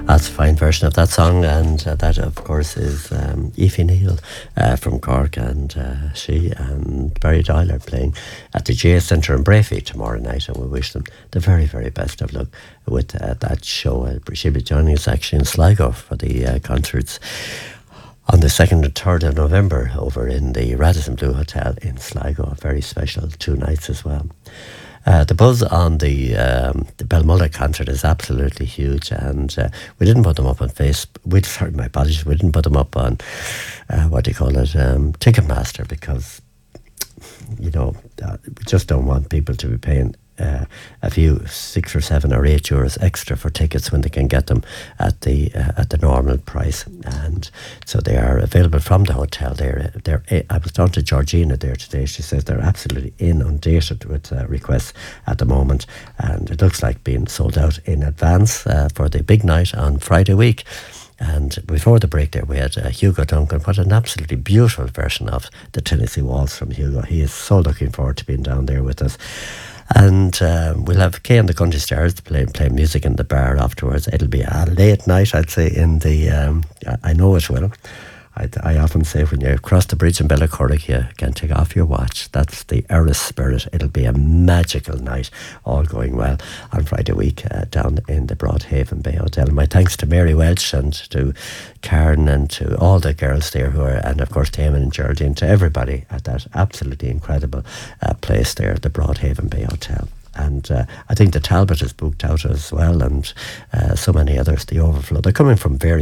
That's a fine version of that song, and that, of course, is Aoife Neal from Cork, and she and Barry Doyle are playing at the GA Centre in Brayfeed tomorrow night, and we wish them the very, very best of luck with that show. She'll be joining us actually in Sligo for the concerts on the 2nd and 3rd of November over in the Radisson Blu Hotel in Sligo. A very special 2 nights as well. The buzz on the Belmullah concert is absolutely huge, and we didn't put them up on Facebook. We didn't put them up on Ticketmaster, because we just don't want people to be paying a few €6 or €7 or €8 extra for tickets when they can get them at the normal price. And so they are available from the hotel. I was talking to Georgina there today. She says they're absolutely inundated with requests at the moment, and it looks like being sold out in advance for the big night on Friday week. And before the break there, we had Hugo Duncan. What an absolutely beautiful version of the Tennessee Waltz from Hugo. He is so looking forward to being down there with us. And we'll have Kay and the Country Stars playing music in the bar afterwards. It'll be a late night, I'd say, in the... I know it will. I often say when you cross the bridge in Bellacorrick, you can take off your watch. That's the Eris spirit. It'll be a magical night, all going well, on Friday week down in the Broadhaven Bay Hotel. And my thanks to Mary Welch and to Karen and to all the girls there and of course to Eamon and Geraldine, to everybody at that absolutely incredible place there, the Broadhaven Bay Hotel. And I think the Talbot is booked out as well, and so many others, the Overflow. They're coming from various